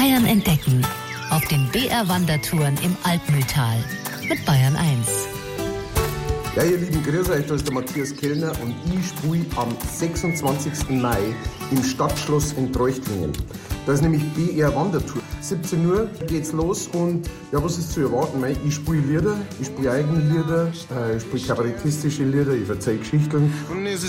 Bayern entdecken auf den BR-Wandertouren im Altmühltal mit Bayern 1. Ja, ihr Lieben, grüß euch, da ist der Matthias Kellner und ich spiele am 26. Mai im Stadtschloss in Treuchtlingen. Da ist nämlich BR Wandertour. 17 Uhr geht's los und ja, was ist zu erwarten? Ich spiele Lieder, ich spiele eigene Lieder, ich spiele kabarettistische Lieder, ich erzähle Geschichten. Und es